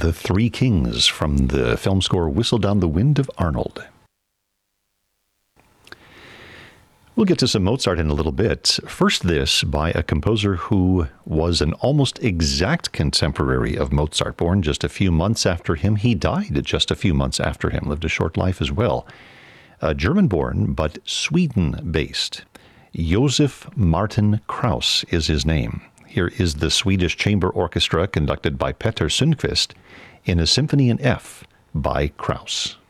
The Three Kings from the film score Whistle Down the Wind of Arnold. We'll get to some Mozart in a little bit. First, this by a composer who was an almost exact contemporary of Mozart, born just a few months after him. He died just a few months after him, lived a short life as well. German-born, but Sweden-based. Josef Martin Krauss is his name. Here is the Swedish Chamber Orchestra conducted by Petter Sundqvist in a Symphony in F by Krauss.